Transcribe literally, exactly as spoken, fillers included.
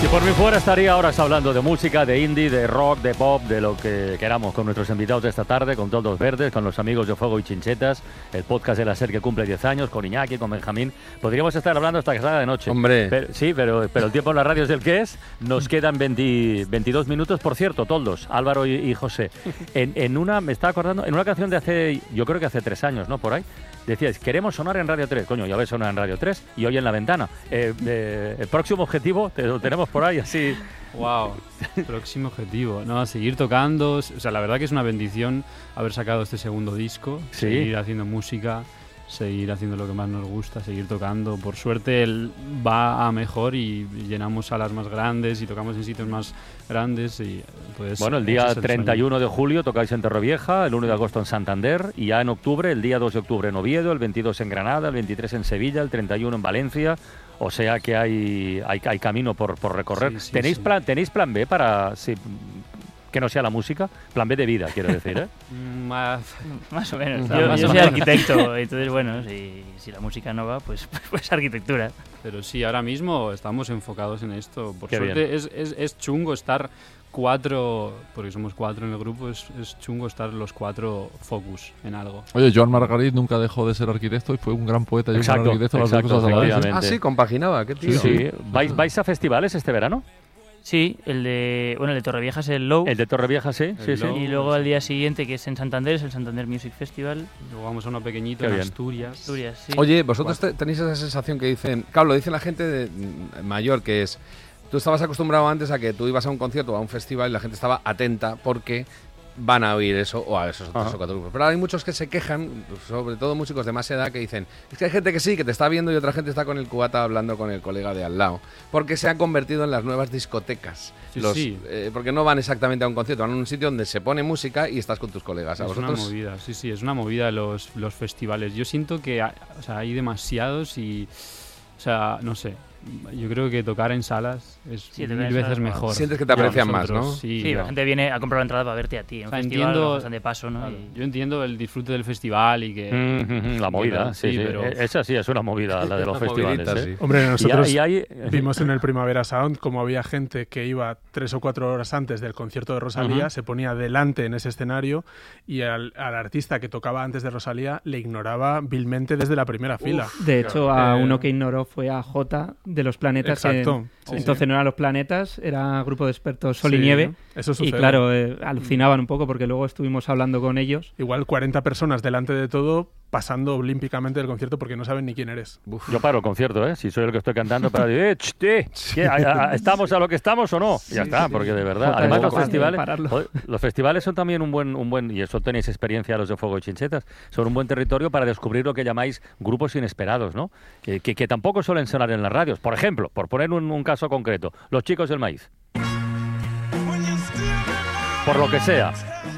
Si por mí fuera, estaría ahora hablando de música, de indie, de rock, de pop, de lo que queramos con nuestros invitados de esta tarde, con Toldos Verdes, con los amigos de Fuego y Chinchetas, el podcast de la SER que cumple diez años, con Iñaki, con Benjamín. Podríamos estar hablando hasta que salga de noche. Hombre. Pero, sí, pero, pero el tiempo en la radio es el que es. Nos quedan veinte, veintidós minutos. Por cierto, Toldos, Álvaro y, y José, en, en una, me estaba acordando, en una canción de hace, yo creo que hace tres años, ¿no? Por ahí. Decíais, queremos sonar en Radio tres. Coño, ya ves sonar en Radio tres y hoy en La Ventana. Eh, eh, el próximo objetivo te lo tenemos por ahí, así. Wow, próximo objetivo. No, seguir tocando. O sea, la verdad que es una bendición haber sacado este segundo disco. Sí. Seguir haciendo música, seguir haciendo lo que más nos gusta, seguir tocando. Por suerte él va a mejor y llenamos salas más grandes y tocamos en sitios más grandes. Y pues, bueno, el día treinta y uno de julio tocáis en Torrevieja, el uno de agosto en Santander y ya en octubre, el día dos de octubre en Oviedo, el veintidós en Granada, el veintitrés en Sevilla, el treinta y uno en Valencia. O sea que hay, hay, hay camino por, por recorrer. Sí, sí, ¿Tenéis, sí. Plan, ¿Tenéis plan B para sí, que no sea la música? Plan B de vida, quiero decir, ¿eh? Más, Más o menos. Yo- Yo, más yo o soy menos. arquitecto, entonces bueno, si, si la música no va, pues, pues arquitectura. Pero sí, ahora mismo estamos enfocados en esto. Por Qué suerte es, es, es chungo estar cuatro, porque somos cuatro en el grupo, es, es chungo estar los cuatro focus en algo. Oye, Joan Margarit nunca dejó de ser arquitecto y fue un gran poeta y un Exacto, gran arquitecto, las dos exacto, cosas a la vez. efectivamente. Ah, sí, compaginaba, qué tío. Sí, sí. ¿Vais, ¿Vais a festivales este verano? Sí, el de, bueno, el de Torrevieja es el Low. El de Torrevieja, sí, sí, El sí. Low. Y luego al día siguiente, que es en Santander, es el Santander Music Festival. Luego vamos a uno pequeñito Qué en bien. Asturias. Asturias, sí. Oye, vosotros te- tenéis esa sensación que dicen, claro, lo dice la gente de- mm, mayor, que es, tú estabas acostumbrado antes a que tú ibas a un concierto o a un festival y la gente estaba atenta porque van a oír eso o a esos otros Ajá. o cuatro grupos. Pero ahora hay muchos que se quejan, sobre todo músicos de más edad, que dicen, es que hay gente que sí, que te está viendo y otra gente está con el cubata hablando con el colega de al lado, porque se han convertido en las nuevas discotecas. Sí, Los- sí. eh, porque no van exactamente a un concierto, van a un sitio donde se pone música y estás con tus colegas. ¿A Es vosotros? una movida, sí, sí, es una movida los, los festivales. Yo siento que hay, o sea, hay demasiados y, o sea, no sé, yo creo que tocar en salas es Sí, te mil ves veces a- mejor. Sientes que te Para aprecian más, nosotros, ¿no? Sí, Sí, la claro. gente viene a comprar la entrada para verte a ti. En un O sea, festival entiendo- pasan de paso, ¿no? Claro, Y- yo entiendo el disfrute del festival y que... Mm, mm, mm, la movida, sí, Sí, sí. pero- Esa sí es una movida, la de los Una festivales. movidita, ¿eh? sí. Hombre, nosotros Y hay- y hay- vimos en el Primavera Sound como había gente que iba tres o cuatro horas antes del concierto de Rosalía, Ujú. se ponía delante en ese escenario y al, al artista que tocaba antes de Rosalía le ignoraba vilmente desde la primera fila. De hecho, a Eh, uno que ignoró fue a Jota de los Planetas. que Exacto. Sí, entonces sí. no eran los Planetas, era grupo de expertos Sol y Sí, Nieve. Eso Y sucede. claro, eh, alucinaban un poco porque luego estuvimos hablando con ellos. Igual cuarenta personas delante de todo pasando olímpicamente del concierto porque no saben ni quién eres. Yo paro el concierto, ¿eh? Si soy el que estoy cantando, para decir, eh, ch, eh, ¿qué? ¿A- a- ¿estamos a lo que estamos o no? Ya está, porque de verdad. Jota, Además, es los capaz de festivales, pararlo. joder, los festivales son también un buen, un buen, y eso tenéis experiencia los de Fuego y Chinchetas, son un buen territorio para descubrir lo que llamáis grupos inesperados, ¿no? Que, que, que tampoco suelen sonar en las radios. Por ejemplo, por poner un, un caso concreto, Los Chicos del Maíz. Por lo que sea,